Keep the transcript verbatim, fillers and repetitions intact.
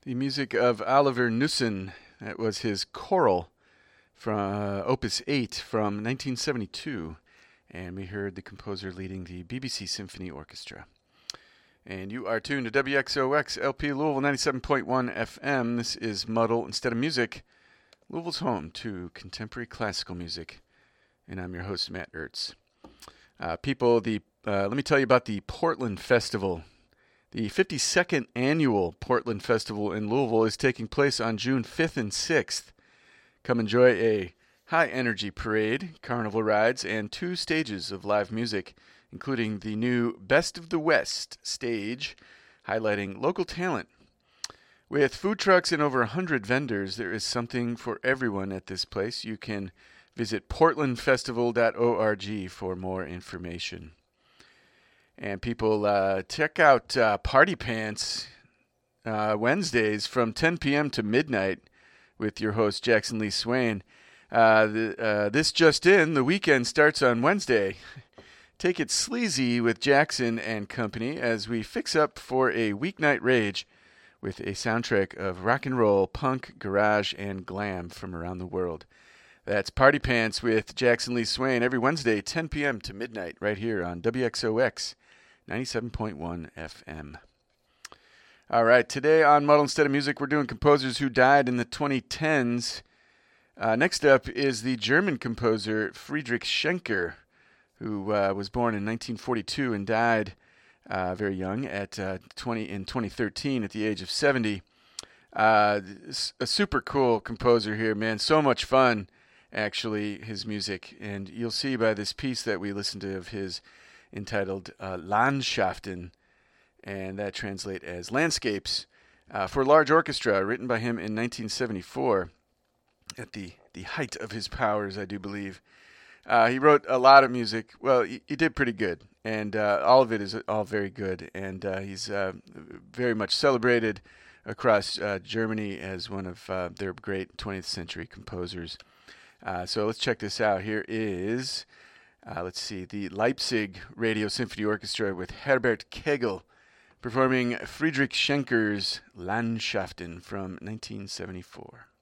The music of Oliver Knussen. That was his choral from uh, Opus eight from nineteen seventy-two. And we heard the composer leading the B B C Symphony Orchestra. And you are tuned to W X O X L P Louisville ninety-seven point one F M. This is Muddle Instead of Music, Louisville's home to contemporary classical music. And I'm your host, Matt Ertz. Uh, people, the uh, let me tell you about the Portland Festival. The fifty-second annual Portland Festival in Louisville is taking place on June fifth and sixth. Come enjoy a high-energy parade, carnival rides, and two stages of live music, including the new Best of the West stage, highlighting local talent. With food trucks and over one hundred vendors, there is something for everyone at this place. You can visit portland festival dot org for more information. And people, uh, check out uh, Party Pants uh, Wednesdays from ten p.m. to midnight with your host, Jackson Lee Swain. Uh, the, uh, this just in, the weekend starts on Wednesday. Take it sleazy with Jackson and company as we fix up for a weeknight rage with a soundtrack of rock and roll, punk, garage, and glam from around the world. That's Party Pants with Jackson Lee Swain every Wednesday, ten p.m. to midnight, right here on W X O X ninety-seven point one F M. All right, today on Muddle Instead of Music, we're doing composers who died in the twenty tens. Uh, next up is the German composer Friedrich Schenker, who uh, was born in nineteen forty-two and died uh, very young at uh, twenty in twenty thirteen at the age of seventy. Uh, a super cool composer here, man. So much fun, actually, his music. And you'll see by this piece that we listened to of his entitled uh, Landschaften, and that translates as landscapes, uh, for a large orchestra, written by him in nineteen seventy-four, at the, the height of his powers, I do believe. Uh, he wrote a lot of music. Well, he, he did pretty good, and uh, all of it is all very good, and uh, he's uh, very much celebrated across uh, Germany as one of uh, their great twentieth century composers. Uh, so let's check this out. Here is... Uh, let's see, the Leipzig Radio Symphony Orchestra with Herbert Kegel performing Friedrich Schenker's Landschaften from nineteen seventy-four.